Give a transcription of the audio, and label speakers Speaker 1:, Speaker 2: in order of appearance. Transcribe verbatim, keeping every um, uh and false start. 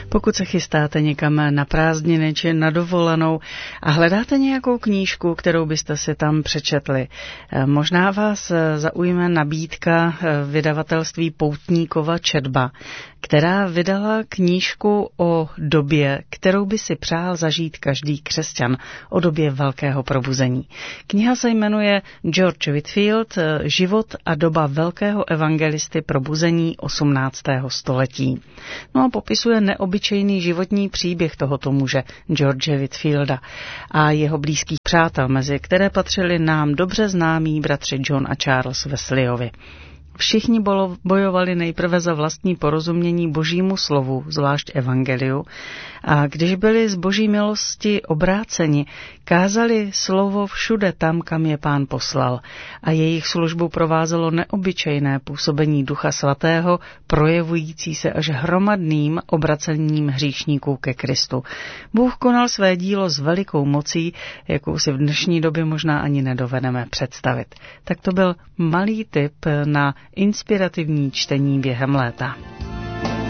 Speaker 1: Pokud se chystáte někam na prázdniny či na dovolenou a hledáte nějakou knížku, kterou byste si tam přečetli, možná vás zaujme nabídka vydavatelství Poutníkova četba, která vydala knížku o době, kterou by si přál zažít každý křesťan, o době velkého probuzení. Kniha se jmenuje George Whitefield, Život a doba velkého evangelisty probuzení osmnáctého století. No a popisuje neobyčejný životní příběh tohoto muže, George Whitefielda, a jeho blízkých přátel, mezi které patřili nám dobře známí bratři John a Charles Wesleyovi. Všichni bojovali nejprve za vlastní porozumění božímu slovu, zvlášť evangeliu, a když byli z boží milosti obráceni, kázali slovo všude tam, kam je Pán poslal, a jejich službu provázelo neobyčejné působení Ducha Svatého, projevující se až hromadným obracením hříšníků ke Kristu. Bůh konal své dílo s velikou mocí, jakou si v dnešní době možná ani nedovedeme představit. Tak to byl malý tip na inspirativní čtení během léta.